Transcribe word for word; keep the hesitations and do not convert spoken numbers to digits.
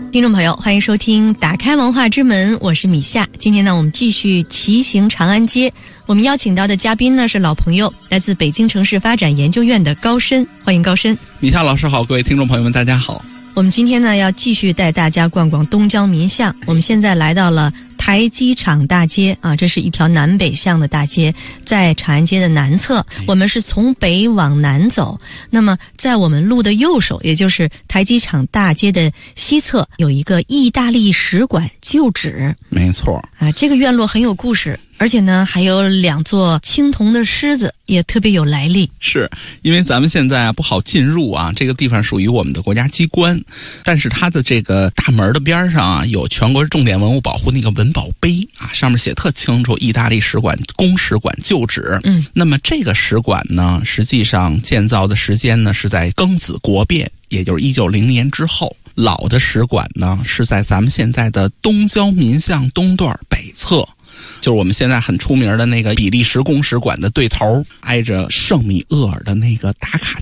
听众朋友，欢迎收听打开文化之门，我是米夏。今天呢，我们继续骑行长安街。我们邀请到的嘉宾呢是老朋友，来自北京城市发展研究院的高深，欢迎高深。 米夏老师好，各位听众朋友们大家好。 我们今天呢要继续带大家逛逛东郊民巷。我们现在来到了台机场大街啊，这是一条南北向的大街，在长安街的南侧，我们是从北往南走。那么在我们路的右手，也就是台机场大街的西侧，有一个意大利使馆旧址。 没错啊，这个院落很有故事，而且呢还有两座青铜的狮子，也特别有来历。 是因为咱们现在啊不好进入啊，这个地方属于我们的国家机关，但是它的这个大门的边上啊有全国重点文物保护那个文保碑啊，上面写特清楚，意大利使馆公使馆旧址。 嗯， 那么这个使馆呢，实际上建造的时间呢是在庚子国变，也就是一九零年之后。老的使馆呢是在咱们现在的东郊民巷东段北侧，就是我们现在很出名的那个比利时公使馆的对头，挨着圣米厄尔的那个打卡